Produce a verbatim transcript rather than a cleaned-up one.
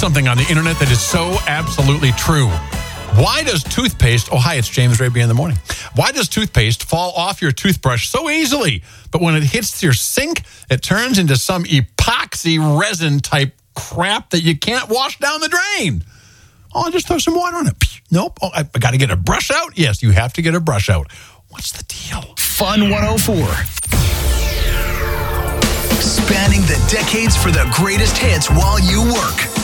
something on the internet that is so absolutely true. Why does toothpaste, oh, hi, it's James Raby in the morning. Why does toothpaste fall off your toothbrush so easily? But when it hits your sink, it turns into some epoxy resin type crap that you can't wash down the drain. Oh, I'll just throw some water on it. Nope. Oh, I, I got to get a brush out? Yes, you have to get a brush out. What's the deal? Fun one oh four. Spanning the decades for the greatest hits while you work.